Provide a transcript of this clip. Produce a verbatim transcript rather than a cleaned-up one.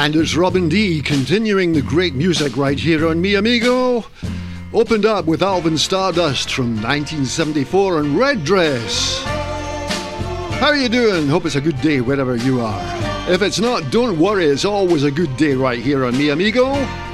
And it's Robin D continuing the great music right here on Mi Amigo. Opened up with Alvin Stardust from nineteen seventy-four and Red Dress. How are you doing? Hope it's a good day wherever you are. If it's not, don't worry, it's always a good day right here on Mi Amigo.